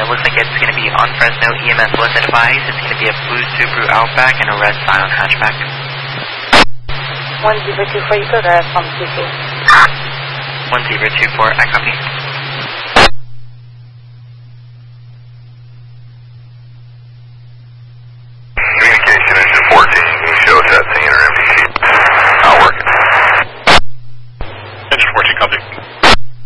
looks like it's going to be on Fresno EMS listed advice. It's going to be a blue Subaru Outback and a red Scion hatchback. 1024, you go to from 24. 1024, I copy.